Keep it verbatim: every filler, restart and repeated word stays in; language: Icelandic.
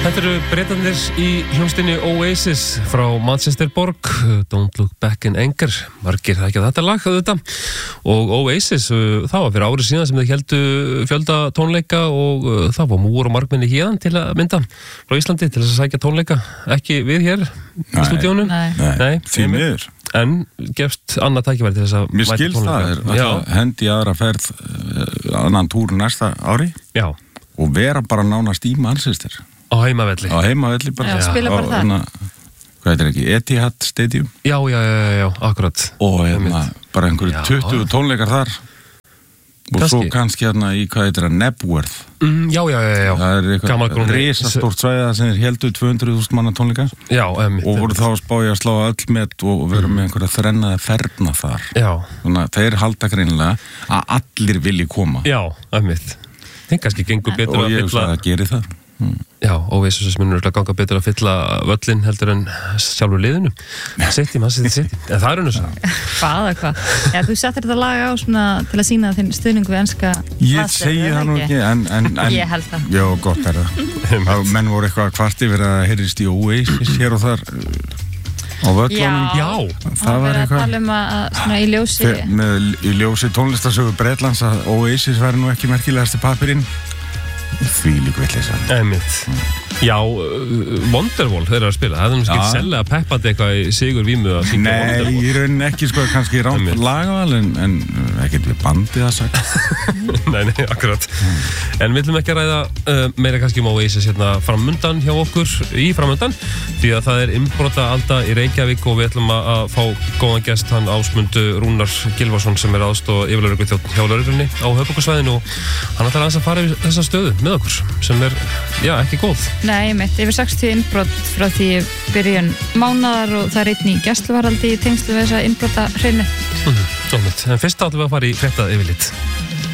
Þetta eru Bretarnir í hljómsveitinni Oasis frá Manchester borg, Don't Look Back in Anger, margir það ekki að þetta lag auðvitað. Og Oasis, það var fyrir árið síðan sem þið héldu fjölda tónleika og það var múr og margmenni héðan til að mynda frá Íslandi til þess að sækja tónleika, ekki við hér í stúdíónu. Nei, Nei. Nei. því miður. En gefst annað tækifæri til þess að Mér skilst það, er að hendi aðra ferð annan túr næsta ári. Já. Og vera bara nánast í Manchester. Á heimavelli. Á heimavelli bara. Já, spila bara þar. Hvað heitir ekki? Etihad Stadium. Já, já, já, já, akkurat. Og hérna, bara einhverju tuttugu tónleikar þar. Og Kanski. svo kannski hérna í, hvað heitir það, Nebworth. Mm, já, já, já, já. Það er eitthvað Gamalgróni- risastórt svæða sem er heldur tvö hundruð þúsund manna tónleika. Já, einmitt. Og voru þá að spája að slá öll met og vera með einhverja þrennaða ferna þar. Já. Þannig að þeir halda greinilega að allir vilji koma. Já, einmitt. Þeim kannski gengur betur Og að ég fylla... veist að það gerir það. Hmm. Já, Oasis munur örugglega ganga betur að fylla völlin heldur en sjálfur liðinu. Sitt í, maður sitt í sitt í. En það er unnur svo. Hvað eða hvað? Já, þú settir þetta lag á svona til að sína þinn stuðningu við enska Ég segi það nú ekki, en... en, en Ég held það. Já, gott er það. Það menn voru eitthvað kvart yfir að heyrðist í Oasis hér og þar á völlunum. Já. Það var að eitthvað. tala um að svona í ljósi. Þe- Með í ljósi tónlistarsögu Bretlands að Oasis væri nú ekki merkilegasti pappirinn. Því líka vitleysa. Einmitt. Já, uh, Wonderwall þeir eru að spila. Það er nú skil Já. sellega peppandi eitthvað í Sigur Vímu að syngja Nei, Wonderwall. í rauninni ekki sko kannski rámt Einmitt. lagaval en, en ekkert við bandið að sagt. Nei, nei, akkurat. En við ætlum ekki að ræða uh, meira kannski um Oasis hérna framundan hjá okkur í framundan því að það er innbrota alda í Reykjavík og við ætlum að, að fá góðan gest hann Ásmund Rúnar Gylfason sem er aðstoð yfirlögregluþjónn hjá lögreglunni á höfuðborgarsvæðinu og hann ætlar aðeins að fara yfir þessa stöðu með okkur sem er, já, ekki góð. Nei, mitt, yfir sextíu innbrot frá því byrjun mánaðar og það er einn í gæsluvarhaldi í tengslu við þessa innbrota hreinu. Mm-hmm. En fyrst ætlum við að fara í fréttað yfirlit.